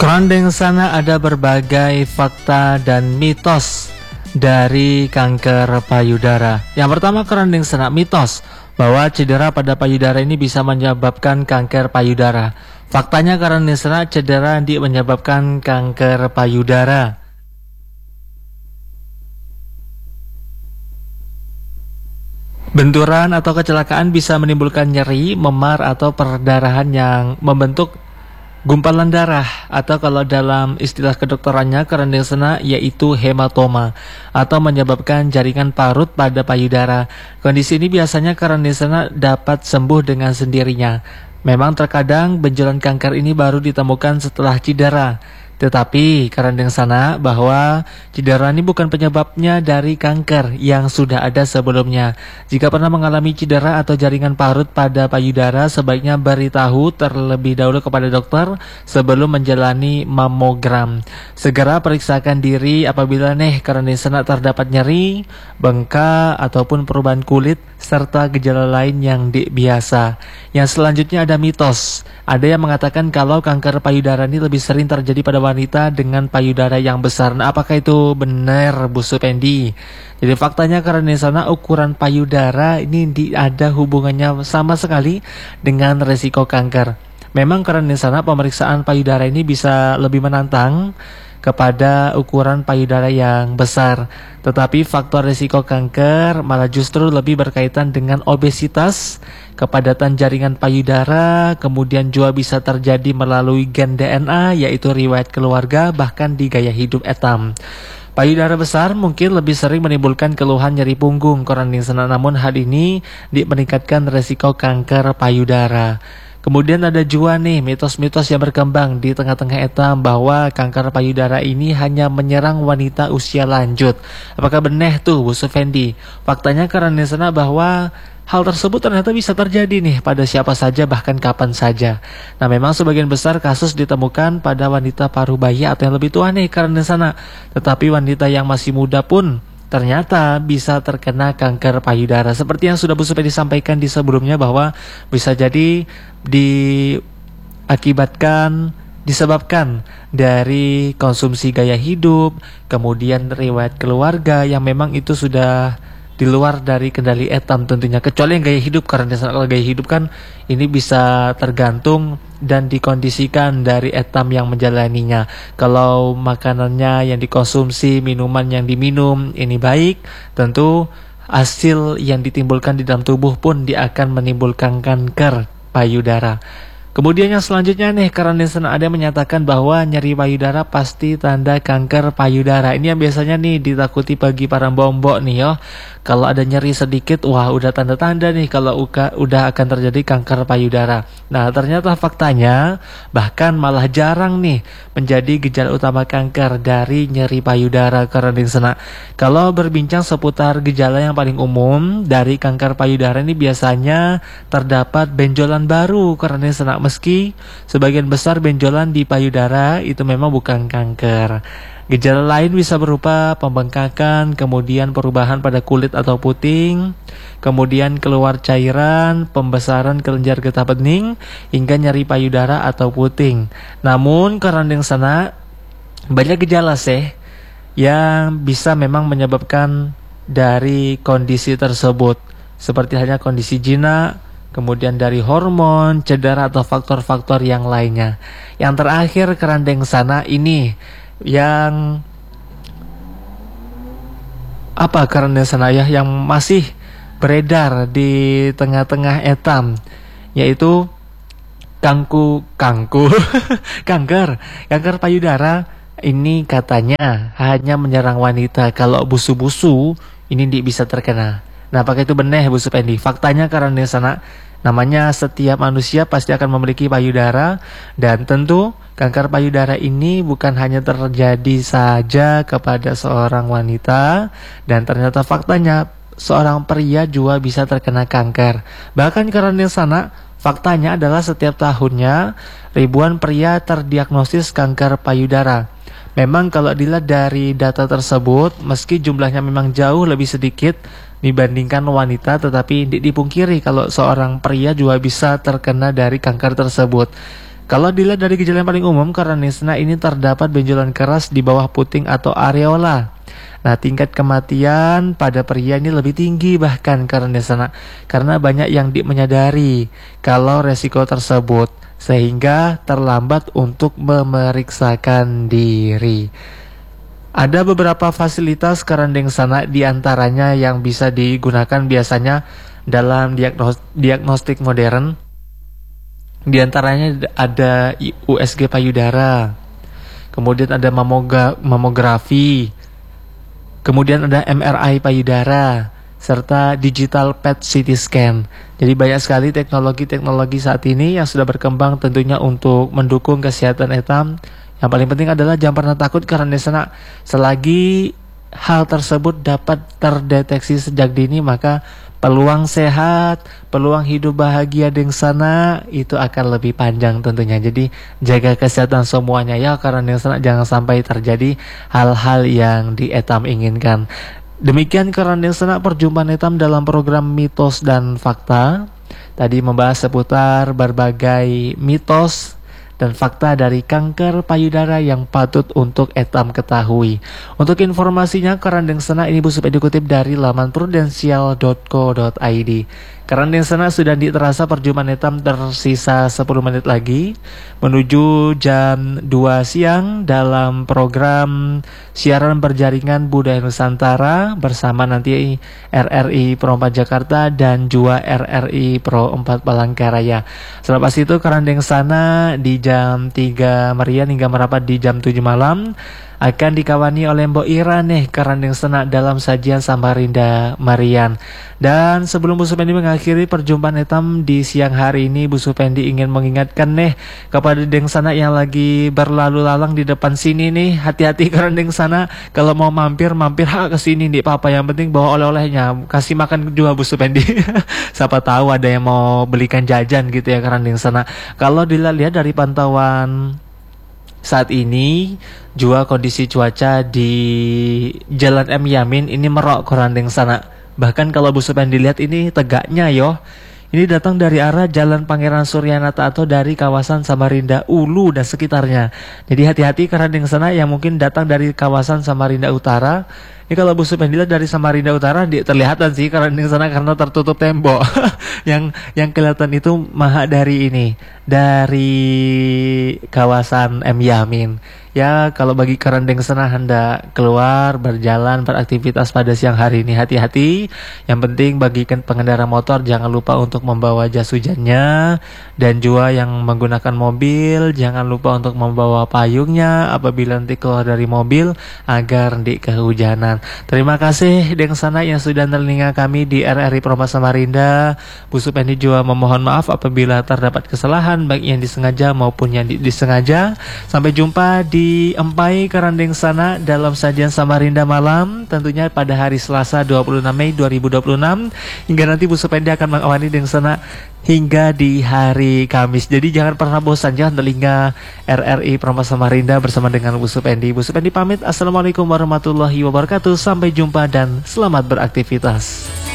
Kerandeng sana ada berbagai fakta dan mitos dari kanker payudara. Yang pertama, kerandeng sana mitos bahwa cedera pada payudara ini bisa menyebabkan kanker payudara. Faktanya kerandeng sana cedera menyebabkan kanker payudara. Benturan atau kecelakaan bisa menimbulkan nyeri, memar atau perdarahan yang membentuk gumpalan darah, atau kalau dalam istilah kedokterannya kerandeng sana yaitu hematoma, atau menyebabkan jaringan parut pada payudara. Kondisi ini biasanya kerandeng sana dapat sembuh dengan sendirinya. Memang terkadang benjolan kanker ini baru ditemukan setelah cedera. Tetapi kerandeng sana bahwa cedera ini bukan penyebabnya dari kanker yang sudah ada sebelumnya. Jika pernah mengalami cedera atau jaringan parut pada payudara, sebaiknya beritahu terlebih dahulu kepada dokter sebelum menjalani mamogram. Segera periksakan diri apabila kerandeng sana terdapat nyeri, bengkak ataupun perubahan kulit serta gejala lain yang biasa. Yang selanjutnya ada mitos. Ada yang mengatakan kalau kanker payudara ini lebih sering terjadi pada wanita dengan payudara yang besar. Nah, apakah itu benar, Bu Supendi? Jadi faktanya kerandeng sana ukuran payudara ini ada hubungannya sama sekali dengan resiko kanker. Memang kerandeng sana pemeriksaan payudara ini bisa lebih menantang kepada ukuran payudara yang besar. Tetapi faktor risiko kanker malah justru lebih berkaitan dengan obesitas, kepadatan jaringan payudara, kemudian juga bisa terjadi melalui gen DNA, yaitu riwayat keluarga, bahkan di gaya hidup etam. Payudara besar mungkin lebih sering menimbulkan keluhan nyeri punggung kerandeng sana, namun hal ini meningkatkan risiko kanker payudara. Kemudian ada juga mitos-mitos yang berkembang di tengah-tengah etam bahwa kanker payudara ini hanya menyerang wanita usia lanjut. Apakah benar tuh, Bu Supendi? Faktanya kerandeng sana bahwa hal tersebut ternyata bisa terjadi pada siapa saja, bahkan kapan saja. Nah, memang sebagian besar kasus ditemukan pada wanita paruh bayi atau yang lebih tua kerandeng sana. Tetapi wanita yang masih muda pun ternyata bisa terkena kanker payudara. Seperti yang sudah Bu Supendi sampaikan di sebelumnya bahwa bisa jadi disebabkan dari konsumsi gaya hidup, kemudian riwayat keluarga yang memang itu sudah di luar dari kendali etam tentunya, kecuali yang gaya hidup. Karena kalau gaya hidup kan ini bisa tergantung dan dikondisikan dari etam yang menjalaninya. Kalau makanannya yang dikonsumsi, minuman yang diminum ini baik, tentu hasil yang ditimbulkan di dalam tubuh pun dia akan menimbulkan kanker payudara. Kemudian yang selanjutnya kerandeng sana ada yang menyatakan bahwa nyeri payudara pasti tanda kanker payudara. Ini yang biasanya ditakuti bagi para mbok-mbok Kalau ada nyeri sedikit, wah udah tanda-tanda kalau udah akan terjadi kanker payudara. Nah, ternyata faktanya bahkan malah jarang menjadi gejala utama kanker dari nyeri payudara kerandeng sana. Kalau berbincang seputar gejala yang paling umum dari kanker payudara ini biasanya terdapat benjolan baru kerandeng sana. Meski sebagian besar benjolan di payudara itu memang bukan kanker. Gejala lain bisa berupa pembengkakan, kemudian perubahan pada kulit atau puting, kemudian keluar cairan, pembesaran kelenjar getah bening, hingga nyeri payudara atau puting. Namun kerandeng sana banyak gejala yang bisa memang menyebabkan dari kondisi tersebut, seperti halnya kondisi jinak, kemudian dari hormon, cedera atau faktor-faktor yang lainnya. Yang terakhir kerandeng sana ini yang kerandeng sana yang masih beredar di tengah-tengah etam, yaitu kanker payudara. Ini katanya hanya menyerang wanita. Kalau busu-busu ini bisa terkena. Nah, apakah itu benar, Bu Supendi? Faktanya kerandeng sana namanya setiap manusia pasti akan memiliki payudara, dan tentu kanker payudara ini bukan hanya terjadi saja kepada seorang wanita, dan ternyata faktanya seorang pria juga bisa terkena kanker. Bahkan kerandeng sana faktanya adalah setiap tahunnya ribuan pria terdiagnosis kanker payudara. Memang kalau dilihat dari data tersebut, meski jumlahnya memang jauh lebih sedikit dibandingkan wanita, tetapi dipungkiri kalau seorang pria juga bisa terkena dari kanker tersebut. Kalau dilihat dari gejala yang paling umum, Karanesna ini terdapat benjolan keras di bawah puting atau areola. Nah, tingkat kematian pada pria ini lebih tinggi bahkan Karanesna, karena banyak yang menyadari kalau resiko tersebut, sehingga terlambat untuk memeriksakan diri. Ada beberapa fasilitas Karandengsana, diantaranya yang bisa digunakan biasanya dalam diagnostik modern. Diantaranya ada USG payudara, kemudian ada mamografi, kemudian ada MRI payudara, serta digital PET CT scan. Jadi banyak sekali teknologi-teknologi saat ini yang sudah berkembang tentunya untuk mendukung kesehatan etam. Yang paling penting adalah jangan pernah takut karena selagi hal tersebut dapat terdeteksi sejak dini, maka peluang sehat, peluang hidup bahagia dengsana itu akan lebih panjang tentunya. Jadi jaga kesehatan semuanya ya, karena dengsana jangan sampai terjadi hal-hal yang di etam inginkan. Demikian karena dengsana perjumpaan etam dalam program Mitos dan Fakta. Tadi membahas seputar berbagai mitos dan fakta dari kanker payudara yang patut untuk etam ketahui. Untuk informasinya, Karandengsana ini Bu Supaya dikutip dari laman prudensial.co.id. Karandengsana sudah terasa perjumpaan etam tersisa 10 menit lagi menuju jam 2 siang dalam program siaran berjaringan Budaya Nusantara bersama nanti RRI Pro 4 Jakarta dan juga RRI Pro 4 Palangkaraya. Selepas itu Karandengsana di jam 3 Marian hingga merapat di jam 7 malam akan dikawani oleh Mbok Ira nih Karandengsana dalam sajian Samarinda Marian. Dan sebelum Bu Supendi mengakhiri perjumpaan etam di siang hari ini, Bu Supendi ingin mengingatkan nih kepada dengsana yang lagi berlalu lalang di depan sini nih, hati-hati Karandengsana kalau mau mampir ke sini nih Papa, yang penting bawa oleh-olehnya, kasih makan juga Bu Supendi. Siapa tahu ada yang mau belikan jajan gitu ya Karandengsana. Kalau dilihat dari pantauan saat ini juga kondisi cuaca di Jalan M Yamin ini merok Karandengsana. Bahkan kalau Bu Supen dilihat ini tegaknya yo. Ini datang dari arah Jalan Pangeran Suryanata atau dari kawasan Samarinda Ulu dan sekitarnya. Jadi hati-hati Karandengsana yang mungkin datang dari kawasan Samarinda Utara. Ini kalau Bu Supen dilihat dari Samarinda Utara terlihatan sih Karandengsana karena tertutup tembok. yang kelihatan itu maha dari kawasan M Yamin. Ya, kalau bagi Karandengsana hendak keluar berjalan beraktivitas pada siang hari ini, hati-hati. Yang penting bagi pengendara motor jangan lupa untuk membawa jas hujannya, dan juga yang menggunakan mobil jangan lupa untuk membawa payungnya apabila nanti keluar dari mobil agar di kehujanan. Terima kasih dengsana yang sudah menelinga kami di RRI Pro 4 Samarinda. Bu Supendi juga memohon maaf apabila terdapat kesalahan baik yang disengaja maupun yang disengaja. Sampai jumpa di Empai Karandengsana dalam sajian Samarinda malam, tentunya pada hari Selasa 26 Mei 2026. Hingga nanti Bu Supendi akan mengawani dengsana hingga di hari Kamis. Jadi jangan pernah bosan, jangan telinga RRI Pro 4 Samarinda bersama dengan Bu Supendi. Bu Supendi pamit. Assalamualaikum warahmatullahi wabarakatuh. Sampai jumpa dan selamat beraktivitas.